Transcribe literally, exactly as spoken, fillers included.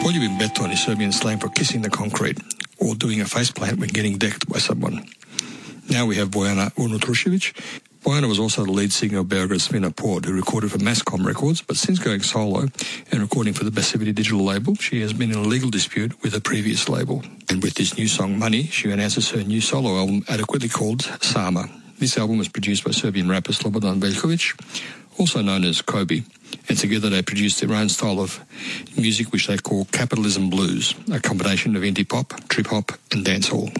Poljubim beton is Serbian slang for kissing the concrete or doing a faceplant when getting decked by someone. Now we have Bojana Unutrušević. Bojana was also the lead singer of Beograd's Svina Port, who recorded for Mascom Records, but since going solo and recording for the Basivity digital label, she has been in a legal dispute with a previous label. And with this new song, Money, she announces her new solo album, adequately called Sama. This album was produced by Serbian rapper Slobodan Veljković, also known as Kobe, and together they produced their own style of music which they call capitalism blues, a combination of indie pop, trip hop and dancehall.